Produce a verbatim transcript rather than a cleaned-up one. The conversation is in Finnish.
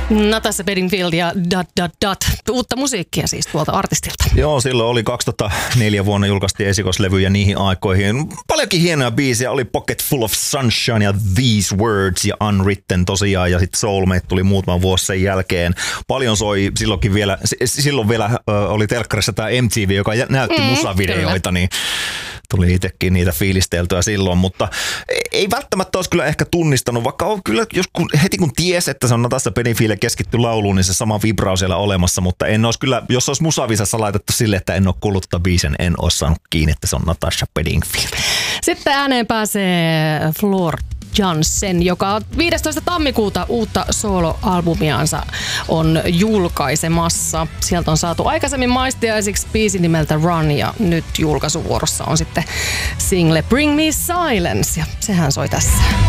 Natasha Bedingfield ja Dot Dot Dot. Uutta musiikkia siis tuolta artistilta. Joo, silloin oli kaksituhattaneljä vuonna julkaistiin esikoislevyjä niihin aikoihin. Paljonkin hienoja biisejä. Oli Pocket Full of Sunshine ja These Words ja Unwritten tosiaan. Ja sitten Soulmate tuli muutaman vuosi sen jälkeen. Paljon soi silloinkin vielä, silloin vielä ö, oli telkkarissa tämä M T V, joka näytti mm, musavideoita, niin tuli itsekin niitä fiilisteltyä silloin, mutta ei välttämättä olisi kyllä ehkä tunnistanut, vaikka on kyllä, jos kun, heti kun ties, että se on Natasha Bedingfield keskitty lauluun, niin se sama vibra on siellä olemassa, mutta en olisi kyllä, jos olisi musavisassa laitettu sille, että en ole kuullut tätä biisen, en ole saanut kiinni, että se on Natasha Bedingfield. Sitten ääneen pääsee Floor Jansen, joka viidestoista tammikuuta uutta soloalbumiansa on julkaisemassa. Sieltä on saatu aikaisemmin maistiaisiksi biisi nimeltä Run ja nyt julkaisuvuorossa on sitten single Bring Me Silence ja sehän soi tässä.